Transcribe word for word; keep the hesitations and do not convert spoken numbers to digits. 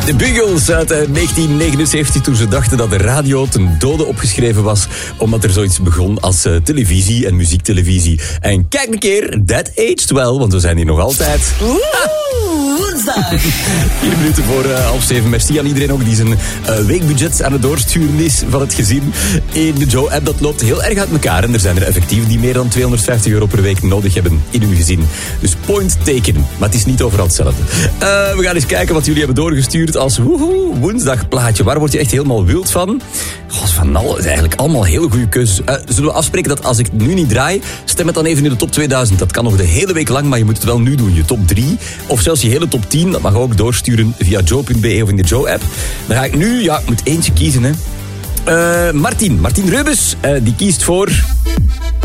De Bugles uit uh, negentien negenenzeventig, toen ze dachten dat de radio ten dode opgeschreven was, omdat er zoiets begon als uh, televisie en muziektelevisie. En kijk een keer, that aged well, want we zijn hier nog altijd. Oeh, woensdag. Vier minuten voor uh, half zeven. Merci aan iedereen ook die zijn uh, weekbudget aan het doorsturen is van het gezin in de Joe-app. Dat loopt heel erg uit elkaar en er zijn er effectief die meer dan tweehonderdvijftig euro per week nodig hebben in hun gezin. Dus point taken, maar het is niet overal hetzelfde. Uh, we gaan eens kijken wat jullie hebben doorgestuurd als woehoe, woensdagplaatje. Waar word je echt helemaal wild van? God, van al, het is eigenlijk allemaal heel goede keuzes. Uh, zullen we afspreken dat als ik het nu niet draai, stem het dan even in de top tweeduizend. Dat kan nog de hele week lang, maar je moet het wel nu doen. Je top drie, of zelfs je hele top tien. Dat mag je ook doorsturen via joe punt be of in de Joe-app. Dan ga ik nu, ja, ik moet eentje kiezen, hè. Uh, Martin, Martin Reubens, uh, die kiest voor...